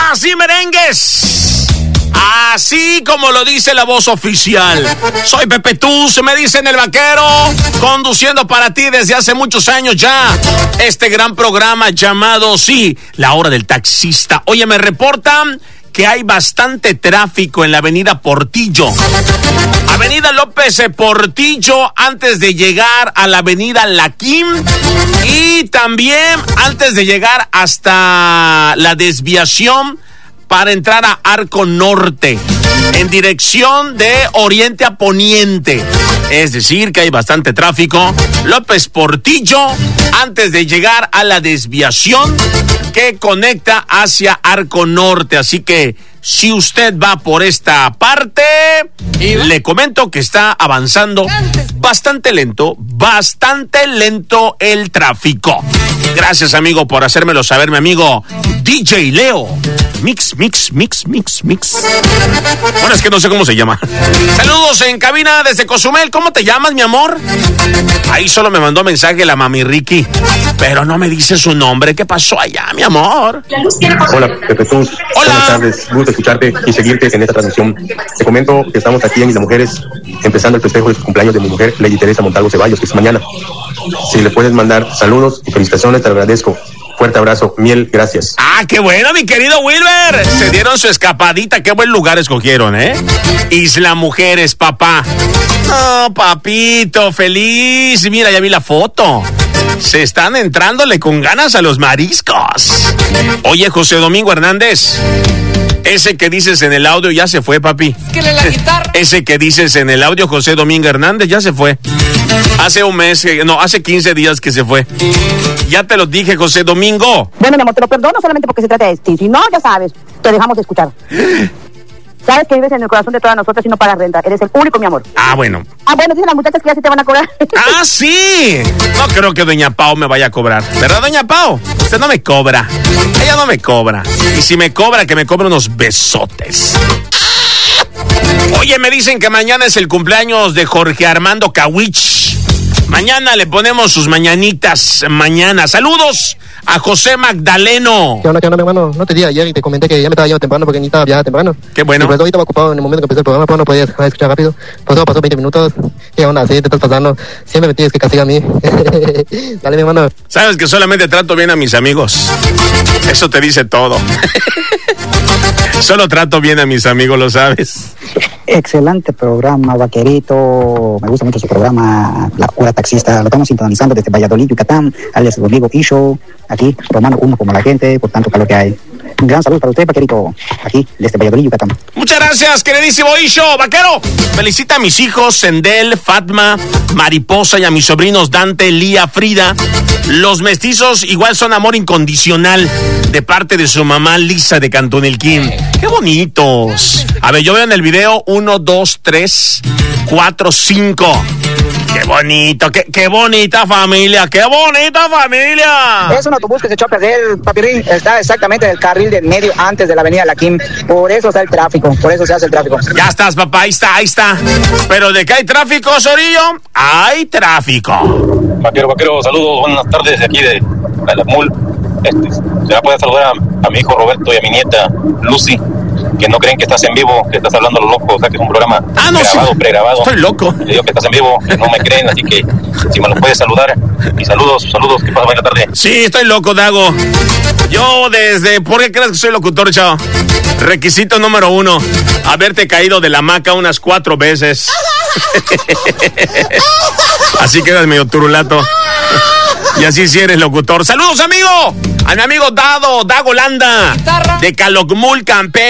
rumpas y merengues. Así como lo dice la voz oficial. Soy Pepe Tuz, me dicen el vaquero, conduciendo para ti desde hace muchos años ya este gran programa llamado, sí, La Hora del Taxista. Oye, me reportan que hay bastante tráfico en la avenida Portillo. Avenida López Portillo antes de llegar a la avenida Laquín y también antes de llegar hasta la desviación para entrar a Arco Norte, en dirección de oriente a poniente. Es decir, que hay bastante tráfico. López Portillo, antes de llegar a la desviación que conecta hacia Arco Norte. Así que, si usted va por esta parte, le comento que está avanzando bastante lento el tráfico. Gracias, amigo, por hacérmelo saber, mi amigo DJ Leo. Mix. Bueno, es que no sé cómo se llama. Saludos en cabina desde Cozumel. ¿Cómo te llamas, mi amor? Ahí solo me mandó mensaje la mami Ricky, pero no me dice su nombre. ¿Qué pasó allá, mi amor? Hola, Pepe Tuz. Hola. Buenas tardes. Gusto escucharte y seguirte en esta transmisión. Te comento que estamos aquí en Isla Mujeres, empezando el festejo de su cumpleaños de mi mujer, Lady Teresa Montalvo Ceballos, que es mañana. Si le puedes mandar saludos y felicitaciones, te lo agradezco. Fuerte abrazo, miel, gracias. Ah, qué bueno, mi querido Wilber. Se dieron su escapadita, qué buen lugar escogieron, ¿eh? Isla Mujeres, papá. No, papito, feliz. Mira, ya vi la foto. Se están entrándole con ganas a los mariscos. Oye, José Domingo Hernández, ese que dices en el audio ya se fue, papi. La guitarra. Ese que dices en el audio, José Domingo Hernández, ya se fue. Hace un mes, hace 15 días que se fue. Ya te lo dije, José Domingo. Bueno, mi amor, te lo perdono solamente porque se trata de ti. Si no, ya sabes, te dejamos de escuchar. Sabes que vives en el corazón de todas nosotras y no pagas renta. Eres el único, mi amor. Ah, bueno. Dicen las muchachas que ya sí te van a cobrar. ¡Ah, sí! No creo que doña Pau me vaya a cobrar. ¿Verdad, doña Pau? Usted no me cobra. Ella no me cobra. Y si me cobra, que me cobre unos besotes. Oye, me dicen que mañana es el cumpleaños de Jorge Armando Kawich. Mañana le ponemos sus mañanitas. Mañana. Saludos a José Magdaleno. ¿Qué onda, mi hermano? No te di ayer y te comenté que ya me estaba yendo temprano porque ni estaba ya temprano. Qué bueno. Y pues ahorita estaba ocupado en el momento que empecé el programa, pero no podías escuchar rápido. Pasó 20 minutos. ¿Qué onda? Sí, te estás pasando. Siempre me tienes que castigar a mí. Dale, mi hermano. Sabes que solamente trato bien a mis amigos. Eso te dice todo. Solo trato bien a mis amigos, lo sabes. Excelente programa, vaquerito. Me gusta mucho su programa, La Hora Taxista. Lo estamos sintonizando desde Valladolid, Yucatán, alias Rodrigo Isho. Aquí, tomando uno como la gente, por tanto calor que hay. Un gran saludo para usted, vaquerito. Aquí, desde Valladolid, Yucatán. Muchas gracias, queridísimo Isho. Vaquero, felicita a mis hijos, Sendel, Fatma, Mariposa, y a mis sobrinos Dante, Lía, Frida. Los mestizos igual son amor incondicional de parte de su mamá Lisa de Cantonelquín. ¡Qué bonitos! A ver, yo veo en el video 1, 2, 3, 4, 5. ¡Qué bonito! ¡Qué bonita familia! ¡Qué bonita familia! Es un autobús que se echó a perder, papirín. Está exactamente en el carril del medio antes de la avenida Laquín. Por eso está el tráfico, por eso se hace el tráfico. Ya estás, papá, ahí está. Pero de que hay tráfico, Sorillo, hay tráfico. Vaquero, saludos, buenas tardes aquí de la MUL. Se va a poder saludar a mi hijo Roberto y a mi nieta Lucy, que no creen que estás en vivo, que estás hablando a lo loco, o sea que es un programa pregrabado. Estoy loco. Le digo que estás en vivo, que no me creen, así que si me lo puedes saludar. Y saludos, que pasa buena tarde. Sí, estoy loco, Dago. ¿Por qué crees que soy locutor, chavo? Requisito número 1, haberte caído de la hamaca unas 4 veces. Así quedas medio turulato. Y así sí eres locutor. ¡Saludos, amigo! A mi amigo Dago Landa, de Calokmul, Campeche.